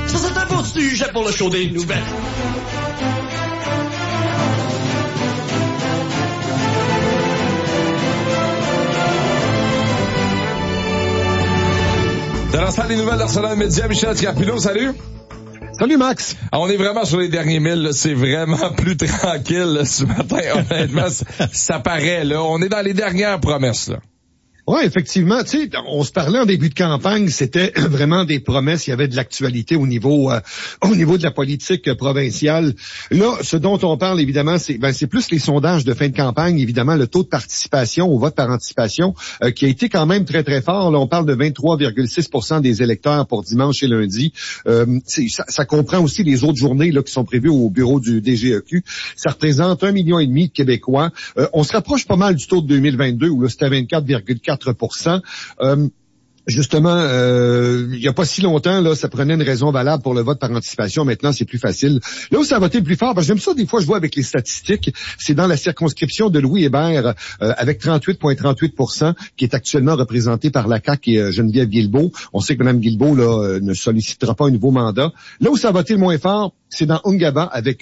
Ça, c'est un beau sujet pour le show des nouvelles. Dans la salle des nouvelles d'Arsenal Média, Michel Scarpino, salut. Salut Max. On est vraiment sur les derniers milles, là. C'est vraiment plus tranquille là, ce matin, honnêtement, ça paraît, là. On est dans les dernières promesses, là. Oui, effectivement, tu sais, on se parlait en début de campagne, c'était vraiment des promesses, il y avait de l'actualité au niveau de la politique provinciale. Là, ce dont on parle évidemment, c'est plus les sondages de fin de campagne, évidemment le taux de participation au vote par anticipation qui a été quand même très très fort. Là, on parle de 23,6% des électeurs pour dimanche et lundi. Ça comprend aussi les autres journées là qui sont prévues au bureau du DGEQ. Ça représente 1,5 million de Québécois. On se rapproche pas mal du taux de 2022 où là c'était 24,4%. Justement, il y a pas si longtemps, là, ça prenait une raison valable pour le vote par anticipation. Maintenant, c'est plus facile. Là où ça a voté le plus fort, j'aime ça, des fois, je vois avec les statistiques, c'est dans la circonscription de Louis Hébert, avec 38,38%, qui est actuellement représentée par la CAQ et Geneviève Guilbeault. On sait que Mme Guilbeault, là, ne sollicitera pas un nouveau mandat. Là où ça a voté le moins fort, c'est dans Ungava avec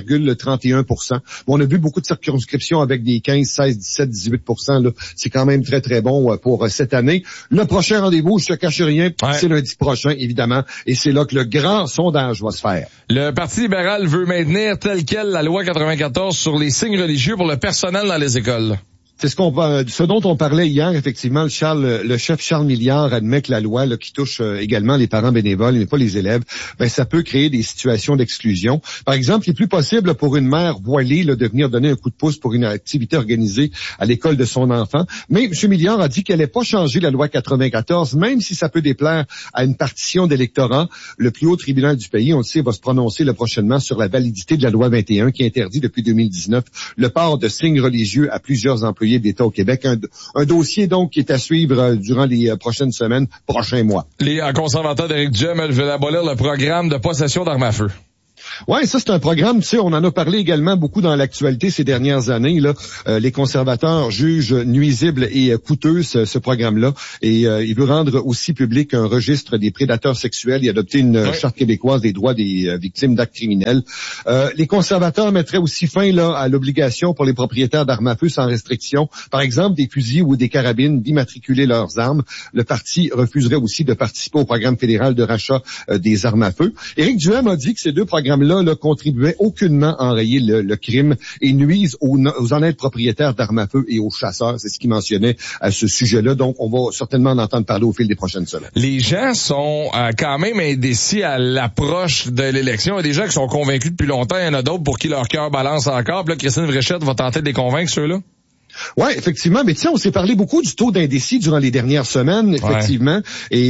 8,31%. Bon, on a vu beaucoup de circonscriptions avec des 15, 16, 17, 18%. Là. C'est quand même très, très bon pour cette année. Le prochain rendez-vous, je te cache rien, c'est lundi prochain, évidemment. Et c'est là que le grand sondage va se faire. Le Parti libéral veut maintenir telle quelle la loi 94 sur les signes religieux pour le personnel dans les écoles. C'est ce dont on parlait hier, effectivement. Le chef Charles Milliard admet que la loi là, qui touche également les parents bénévoles, mais pas les élèves, ça peut créer des situations d'exclusion. Par exemple, il est plus possible pour une mère voilée là, de venir donner un coup de pouce pour une activité organisée à l'école de son enfant. Mais M. Milliard a dit qu'elle n'allait pas changer la loi 94, même si ça peut déplaire à une partition d'électorat. Le plus haut tribunal du pays, on le sait, va se prononcer là, prochainement sur la validité de la loi 21 qui interdit depuis 2019 le port de signes religieux à plusieurs employés de l'État au Québec. Un dossier, donc, qui est à suivre durant les prochaines semaines, prochains mois. Les conservateurs d'Éric Duhem veulent abolir le programme de possession d'armes à feu. Ouais, ça c'est un programme, tu sais, on en a parlé également beaucoup dans l'actualité ces dernières années. Là, les conservateurs jugent nuisible et coûteux ce programme-là, et il veut rendre aussi public un registre des prédateurs sexuels et adopter une charte québécoise des droits des victimes d'actes criminels. Les conservateurs mettraient aussi fin là à l'obligation pour les propriétaires d'armes à feu sans restriction, par exemple des fusils ou des carabines, d'immatriculer leurs armes. Le parti refuserait aussi de participer au programme fédéral de rachat des armes à feu. Éric Duhem a dit que ces deux programmes-là contribuaient aucunement à enrayer le crime et nuisent aux honnêtes propriétaires d'armes à feu et aux chasseurs. C'est ce qu'il mentionnait à ce sujet-là. Donc, on va certainement en entendre parler au fil des prochaines semaines. Les gens sont quand même indécis à l'approche de l'élection. Il y a des gens qui sont convaincus depuis longtemps. Il y en a d'autres pour qui leur cœur balance encore. Puis là, Christine Fréchette va tenter de les convaincre, ceux-là. Oui, effectivement, mais tu sais, on s'est parlé beaucoup du taux d'indécis durant les dernières semaines, effectivement, et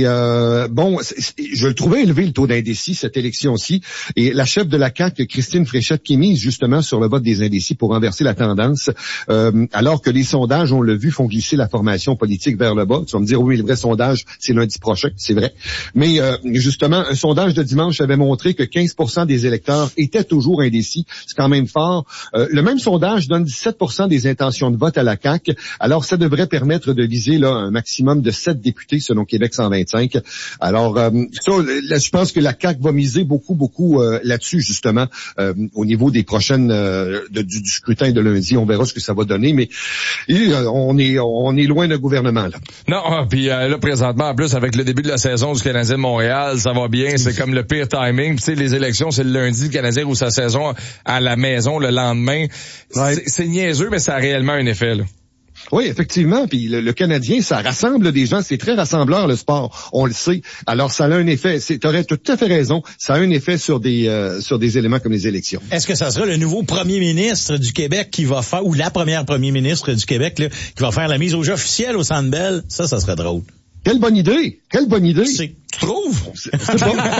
je le trouvais élevé, le taux d'indécis, cette élection-ci, et la chef de la CAQ, Christine Fréchette, qui mise justement sur le vote des indécis pour renverser la tendance, alors que les sondages, on l'a vu, font glisser la formation politique vers le bas. Tu vas me dire, oui, le vrai sondage, c'est lundi prochain, c'est vrai, mais justement, un sondage de dimanche avait montré que 15% des électeurs étaient toujours indécis, c'est quand même fort. Le même sondage donne 17% des intentions de vote à la CAQ. Alors, ça devrait permettre de viser là un maximum de 7 députés selon Québec 125. Alors, là, je pense que la CAQ va miser beaucoup là-dessus, justement, au niveau des prochaines du scrutin de lundi. On verra ce que ça va donner, mais on est loin d'un gouvernement, là. Non, puis là, présentement, en plus, avec le début de la saison du Canadien de Montréal, ça va bien. C'est comme le pire timing. Puis, tu sais, les élections, c'est le lundi. Le Canadien roule sa saison à la maison le lendemain. C'est niaiseux, mais ça a réellement un effet. Là. Oui, effectivement. Puis le Canadien, ça rassemble des gens. C'est très rassembleur, le sport. On le sait. Alors, ça a un effet. Tu aurais tout à fait raison. Ça a un effet sur des éléments comme les élections. Est-ce que ça sera le nouveau premier ministre du Québec qui va faire, ou la première premier ministre du Québec, là, qui va faire la mise au jeu officielle au Centre Bell? Ça serait drôle. Quelle bonne idée! Quelle bonne idée! Tu trouves? C'est pas...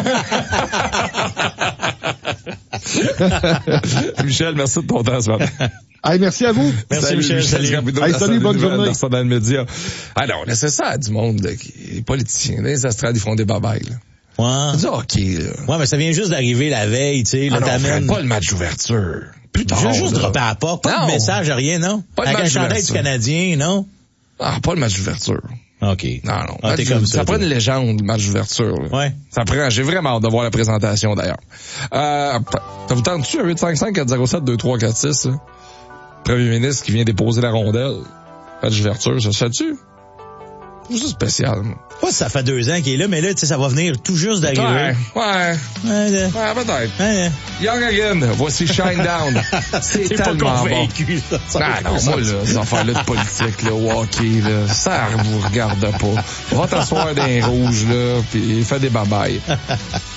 Michel, merci de ton temps ce matin. Hey, merci à vous. Merci salut, Michel. Salut, bonne journée. Alors, c'est ça, du monde, les politiciens, les astrales, ils font des babayes, là. Ouais. C'est du hockey, là. Ouais, mais ça vient juste d'arriver la veille, tu sais, là, t'amènes. Pas le match d'ouverture. Plus tard. Je veux juste dropper à la porte. Pas de message, rien, non? Pas de avec match un chandail du Canadien, non? Ah, pas le match d'ouverture. OK. Non. Ah, t'es comme ça prend une légende, le match d'ouverture. Là. Ouais. Ça prend. J'ai vraiment hâte de voir la présentation, d'ailleurs. Ça vous tente-tu, 855-407-2346, là? Premier ministre qui vient déposer la rondelle. Match d'ouverture, ça se fait-tu? C'est spécial. Pas ça fait 2 ans qu'il est là, mais là, tu sais, ça va venir tout juste d'arriver. Ouais, peut-être. Ouais. Young Again, voici Shine Down. C'est tellement bon. Non, moi, là, ces affaires-là de politique, là, au hockey, là, ça vous regarde pas. Va t'asseoir dans les rouges, là, pis fais des babayes.